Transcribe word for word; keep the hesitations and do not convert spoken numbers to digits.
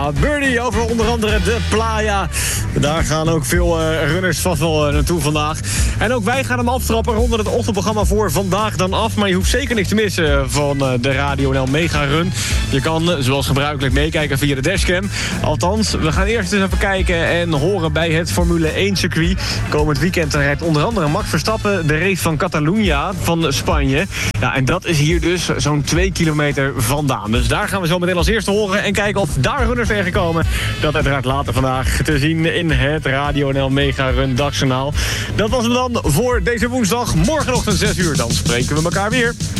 Ja, Birdie over onder andere de Playa. Daar gaan ook veel uh, runners vast wel uh, naartoe vandaag. En ook wij gaan hem aftrappen. Ronden het ochtendprogramma voor vandaag dan af. Maar je hoeft zeker niks te missen van uh, de Radio N L Mega Run. Je kan, uh, zoals gebruikelijk, meekijken via de dashcam. Althans, we gaan eerst eens even kijken en horen bij het Formule één circuit. Komend weekend rijdt onder andere Max Verstappen de race van Catalunya van Spanje. Ja, en dat is hier dus zo'n twee kilometer vandaan. Dus daar gaan we zo meteen als eerste horen en kijken of daar runners tegenkomen. Dat uiteraard later vandaag te zien in het Radio N L Mega Run Dagjournaal. Dat was hem dan voor deze woensdag. Morgenochtend zes uur, dan spreken we elkaar weer.